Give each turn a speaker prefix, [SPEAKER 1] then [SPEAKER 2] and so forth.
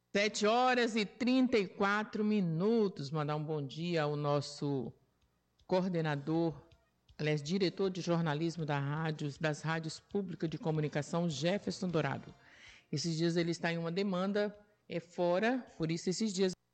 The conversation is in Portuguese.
[SPEAKER 1] 7h34. Mandar um bom dia ao nosso coordenador, aliás, diretor de jornalismo das rádios públicas de comunicação, Jefferson Dourado. Esses dias ele está em uma demanda fora, por isso esses dias